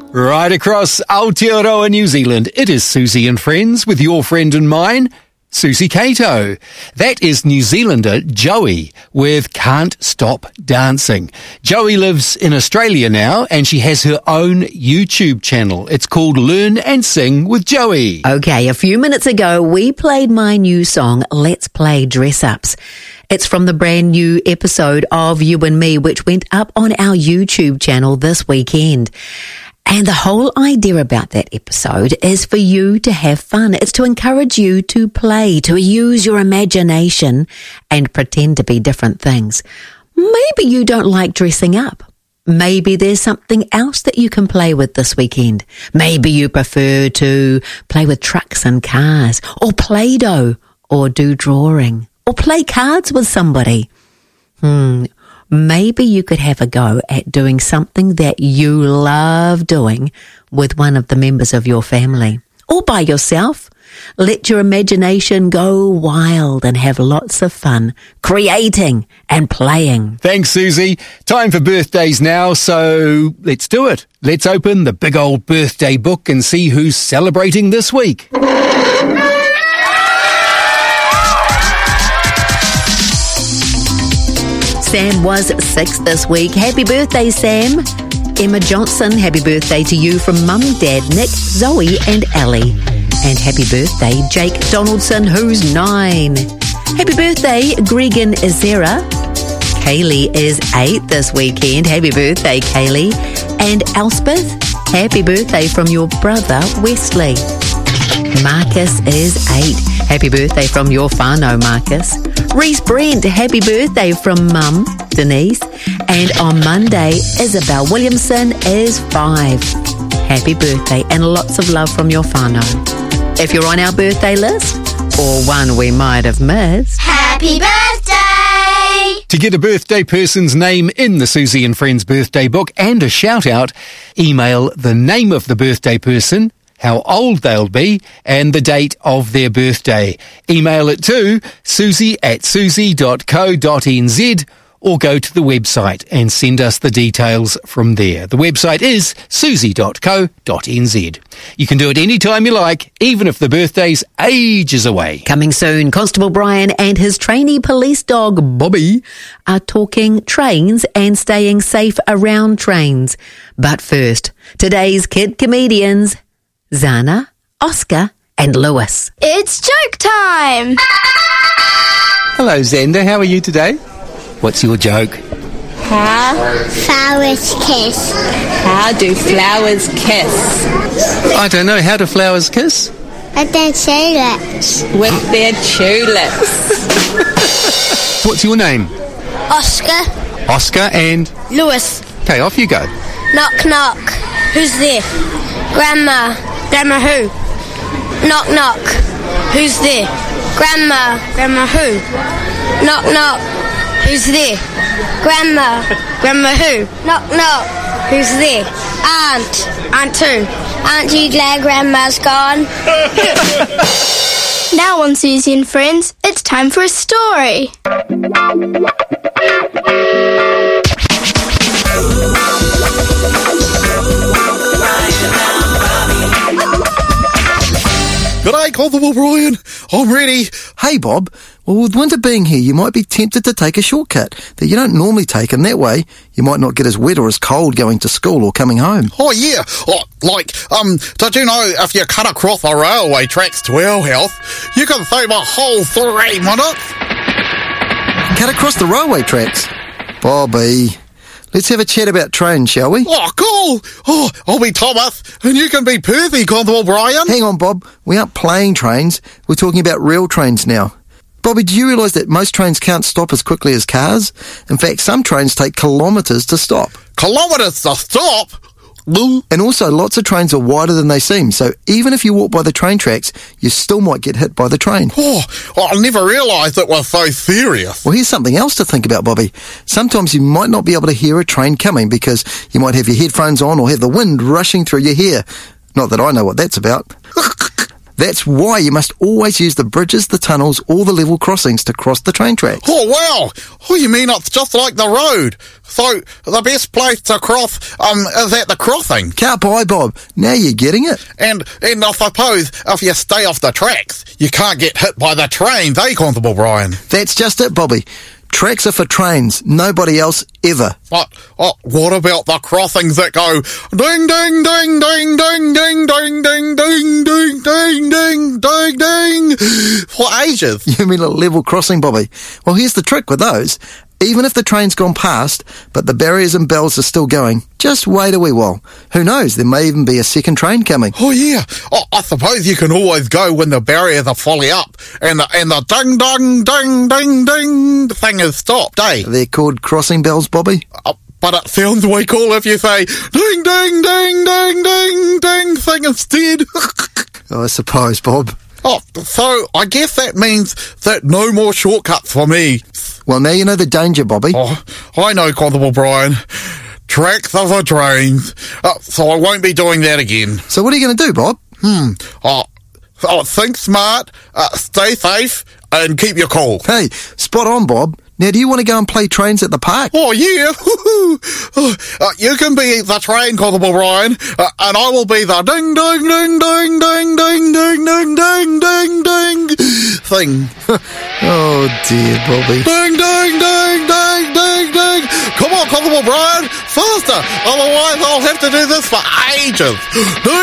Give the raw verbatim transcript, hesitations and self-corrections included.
Right across Aotearoa, New Zealand, it is Susie and Friends with your friend and mine, Susie Cato. That is New Zealander Joey with Can't Stop Dancing. Joey lives in Australia now and she has her own YouTube channel. It's called Learn and Sing with Joey. Okay, a few minutes ago we played my new song, Let's Play Dress Ups. It's from the brand new episode of You and Me, which went up on our YouTube channel this weekend. And the whole idea about that episode is for you to have fun. It's to encourage you to play, to use your imagination and pretend to be different things. Maybe you don't like dressing up. Maybe there's something else that you can play with this weekend. Maybe you prefer to play with trucks and cars, or Play-Doh, or do drawing, or play cards with somebody. Hmm. Maybe you could have a go at doing something that you love doing with one of the members of your family, or by yourself. Let your imagination go wild and have lots of fun creating and playing. Thanks, Susie. Time for birthdays now, so let's do it. Let's open the big old birthday book and see who's celebrating this week. Sam was six this week. Happy birthday, Sam. Emma Johnson, happy birthday to you from Mum, Dad, Nick, Zoe and Ellie. And happy birthday, Jake Donaldson, who's nine. Happy birthday, Gregan Azera. Kaylee is eight this weekend. Happy birthday, Kaylee. And Elspeth, happy birthday from your brother, Wesley. Marcus is eight. Happy birthday from your whānau, Marcus. Reese Brent, happy birthday from Mum, Denise. And on Monday, Isabel Williamson is five. Happy birthday and lots of love from your whānau. If you're on our birthday list, or one we might have missed, happy birthday! To get a birthday person's name in the Susie and Friends birthday book and a shout out, email the name of the birthday person, how old they'll be, and the date of their birthday. Email it to susie at susie dot co dot n z or go to the website and send us the details from there. The website is susie dot co dot n z. You can do it any time you like, even if the birthday's ages away. Coming soon, Constable Brian and his trainee police dog, Bobby, are talking trains and staying safe around trains. But first, today's kid comedians, Zana, Oscar and Lewis. It's joke time! Hello, Xander. How are you today? What's your joke? How? Flowers kiss. How do flowers kiss? I don't know. How do flowers kiss? With their tulips. With their tulips. What's your name? Oscar. Oscar and... Lewis. Okay, off you go. Knock, knock. Who's there? Grandma. Grandma who? Knock, knock. Who's there? Grandma. Grandma who? Knock, knock. Who's there? Grandma. Grandma who? Knock, knock. Who's there? Aunt. Aunt who? Aren't you glad Grandma's gone? Now on Susie and Friends, it's time for a story. G'day, Constable Brian. I'm ready. Hey, Bob. Well, with winter being here, you might be tempted to take a shortcut that you don't normally take, and that way you might not get as wet or as cold going to school or coming home. Oh, yeah. Oh, like, um, did you know if you cut across the railway tracks to our house, you can save a whole three minutes? Cut across the railway tracks? Bobby, let's have a chat about trains, shall we? Oh, cool. Oh, I'll be Thomas, and you can be Percy, Constable Brian. Hang on, Bob. We aren't playing trains. We're talking about real trains now. Bobby, do you realise that most trains can't stop as quickly as cars? In fact, some trains take kilometres to stop. Kilometres to stop? And also, lots of trains are wider than they seem, so even if you walk by the train tracks, you still might get hit by the train. Oh, I never realised it was so serious. Well, here's something else to think about, Bobby. Sometimes you might not be able to hear a train coming because you might have your headphones on or have the wind rushing through your hair. Not that I know what that's about. That's why you must always use the bridges, the tunnels, or the level crossings to cross the train tracks. Oh, wow. Oh, you mean it's just like the road? So, the best place to cross um, is at the crossing. Can't buy, Bob. Now you're getting it. And, and I suppose if you stay off the tracks, you can't get hit by the trains, eh, Constable Brian? That's just it, Bobby. Tracks are for trains, nobody else ever. But oh, what about the crossings that go ding, ding, ding, ding, ding, ding, ding, ding, ding, ding, ding, ding, ding, ding, for ages? You mean a level crossing, Bobby? Well, here's the trick with those. Even if the train's gone past, but the barriers and bells are still going, just wait a wee while. Who knows, there may even be a second train coming. Oh, yeah. Oh, I suppose you can always go when the barriers are fully up and the, and the ding, ding, ding, ding, ding thing is stopped, eh? They're called crossing bells, Bobby. Uh, but it sounds way cool if you say ding, ding, ding, ding, ding, ding thing instead. Oh, I suppose, Bob. Oh, so I guess that means that no more shortcuts for me. Well, now you know the danger, Bobby. Oh, I know, Constable Brian. Tracks are for trains. Uh, so I won't be doing that again. So what are you going to do, Bob? Hmm. Oh, oh think smart, uh, stay safe, and keep your cool. Hey, spot on, Bob. Now, do you want to go and play trains at the park? Oh, yeah. oh, uh, you can be the train, Constable Brian, uh, and I will be the ding, ding, ding, ding, ding, ding, ding, ding, ding, ding, ding thing. Oh, dear, Bobby. Ding, ding, ding, ding, ding, ding. Come on, Constable Brian, faster. Otherwise, I'll have to do this for ages. Ding.